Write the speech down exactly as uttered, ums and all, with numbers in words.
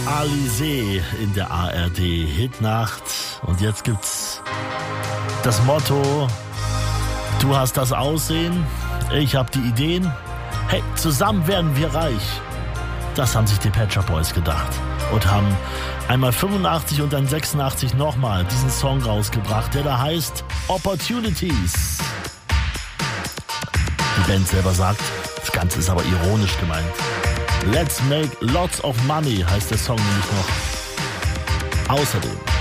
Alizé in der A R D Hitnacht. Und jetzt gibt's das Motto: Du hast das Aussehen, ich hab die Ideen. Hey, zusammen werden wir reich. Das haben sich die Pet Shop Boys gedacht und haben einmal fünfundachtzig und dann sechsundachtzig nochmal diesen Song rausgebracht, der da heißt Opportunities. Die Band selber sagt, das Ganze ist aber ironisch gemeint. Let's make lots of money heißt der Song nämlich noch. Außerdem